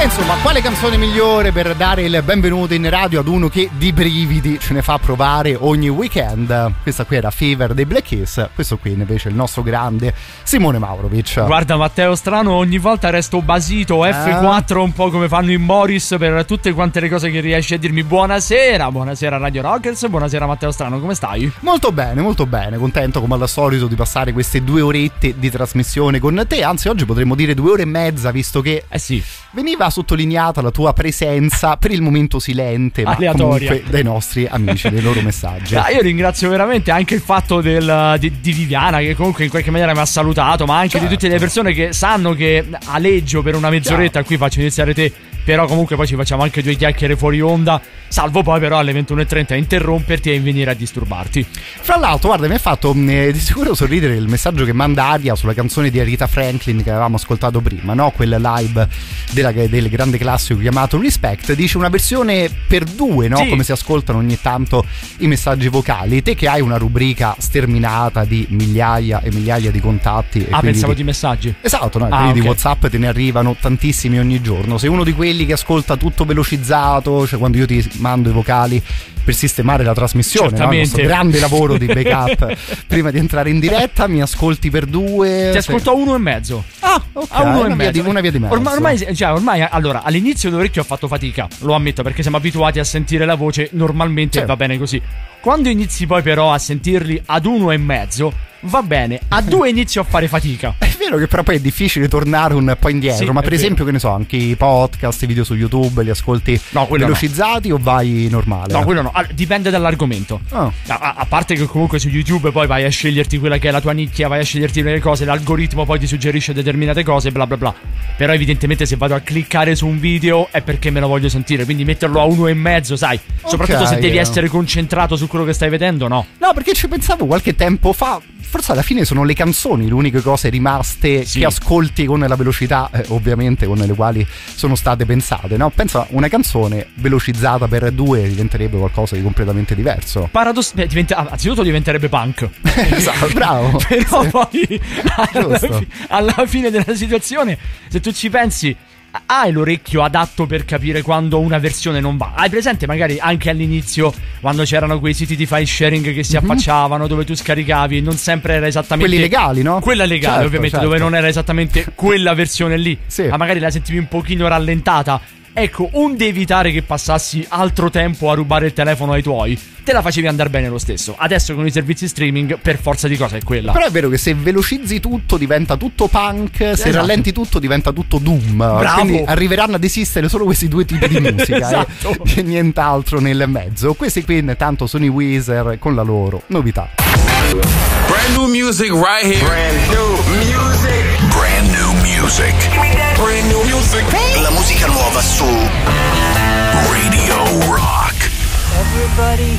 Insomma, quale canzone migliore per dare il benvenuto in radio ad uno che di brividi ce ne fa provare ogni weekend? Questa qui era Fever dei Black Keys, questo qui invece è il nostro grande Simone Maurovic. Guarda Matteo Strano, ogni volta resto basito, F4 un po' come fanno in Morris per tutte quante le cose che riesci a dirmi. Buonasera Radio Rockers, buonasera Matteo Strano, come stai? Molto bene, contento come al solito di passare queste 2 orette di trasmissione con te, anzi oggi potremmo dire 2 ore e mezza, visto che sì, veniva sottolineata la tua presenza per il momento silente, ma comunque dai nostri amici, dei loro messaggi. Io ringrazio veramente anche il fatto di Viviana, che comunque in qualche maniera mi ha salutato, ma anche di tutte le persone che sanno che aleggio per una mezz'oretta, qui faccio iniziare te, però comunque poi ci facciamo anche 2 chiacchiere fuori onda, salvo poi però alle 21:30 interromperti e venire a disturbarti. Fra l'altro, guarda, mi ha fatto di sicuro sorridere il messaggio che manda Aria sulla canzone di Aretha Franklin che avevamo ascoltato prima, no? Quel live del grande classico chiamato Respect. Dice una versione per 2, no? Sì. Come si ascoltano ogni tanto i messaggi vocali. Te che hai una rubrica sterminata di migliaia e migliaia di contatti. Pensavo di messaggi. Esatto, no? Quindi di WhatsApp te ne arrivano tantissimi ogni giorno. Sei uno di quelli che ascolta tutto velocizzato, cioè quando io ti mando i vocali per sistemare la trasmissione, no? Questo grande lavoro di backup prima di entrare in diretta, mi ascolti per 2. Ti ascolto a 1,5. A 1,5. Una via di mezzo. Ormai allora all'inizio d'orecchio ho fatto fatica, lo ammetto, perché siamo abituati a sentire la voce normalmente, va bene così. Quando inizi poi però a sentirli ad 1,5 va bene, a 2 inizio a fare fatica. È vero che però poi è difficile tornare un po' indietro, sì, ma per esempio, che ne so, anche i podcast, i video su YouTube li ascolti velocizzati o vai normale? No, quello no, dipende dall'argomento. A parte che comunque su YouTube poi vai a sceglierti quella che è la tua nicchia, vai a sceglierti le cose, l'algoritmo poi ti suggerisce determinate cose, bla bla bla. Però evidentemente se vado a cliccare su un video è perché me lo voglio sentire, quindi metterlo a 1,5, sai, soprattutto se devi essere concentrato su quello che stai vedendo, no? No, perché ci pensavo qualche tempo fa. Forse alla fine sono le canzoni le uniche cose rimaste che ascolti con la velocità, ovviamente, con le quali sono state pensate, no? Pensa, una canzone velocizzata per 2 diventerebbe qualcosa di completamente diverso. Anzitutto diventerebbe punk. Esatto, bravo. Però poi alla fine della situazione, se tu ci pensi, hai l'orecchio adatto per capire quando una versione non va. Hai presente magari anche all'inizio quando c'erano quei siti di file sharing che si affacciavano, dove tu scaricavi e non sempre era esattamente quelli legali, no? Quella legale, ovviamente, dove non era esattamente quella versione lì, ma magari la sentivi un pochino rallentata. Ecco, onde evitare che passassi altro tempo a rubare il telefono ai tuoi, te la facevi andare bene lo stesso. Adesso con i servizi streaming per forza di cosa è quella. Però è vero che se velocizzi tutto diventa tutto punk, se rallenti tutto diventa tutto doom. Bravo. Quindi arriveranno ad esistere solo questi 2 tipi di musica e nient'altro nel mezzo. Questi qui intanto sono i Weezer con la loro novità. Brand new music right here. Brand new music. Brand new music. Brand new music. La musica nuova su Radio Rock. Everybody